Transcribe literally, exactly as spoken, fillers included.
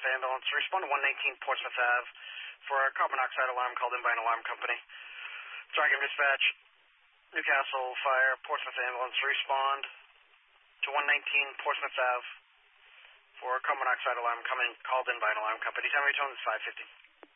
ambulance. Respond to one nineteen Portsmouth Ave for a carbon monoxide alarm called in by an alarm company. Dragon Dispatch, Newcastle Fire, Portsmouth ambulance. Respond to one nineteen Portsmouth Ave for a carbon monoxide alarm coming called in by an alarm company. Time of return is five fifty.